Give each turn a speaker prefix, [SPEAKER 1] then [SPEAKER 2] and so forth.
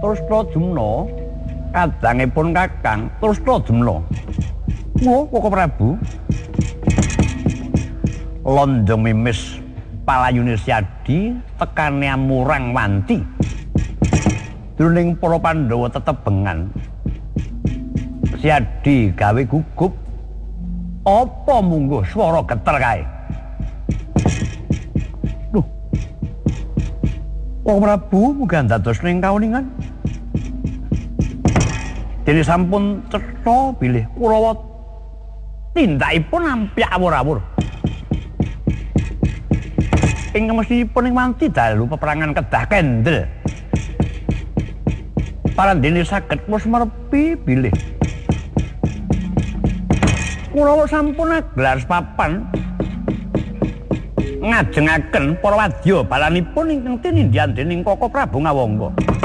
[SPEAKER 1] Trusnajumna kadangipun Kakang Trusnajumna. Wo Koko Prabu. Lonjong mimis palayune Siadi tekane amurang wanti. Jroning para Pandhawa tetebengan. Siadi gawe gugup. Apa mungguh swara geter kae. Duh. Koko Prabu muga dados ning kauningan. Dene sampun cetha bilih Kurawa tindakipun ampyak awur-awur. Ing mesthipun ing wanti dalu peperangan kedah kendel. Parandene saged musmerpi bilih. Kurawa sampun gelar papan ngajengaken para wadya balanipun ingkang tinindyan dening Koko Prabu Ngawangga.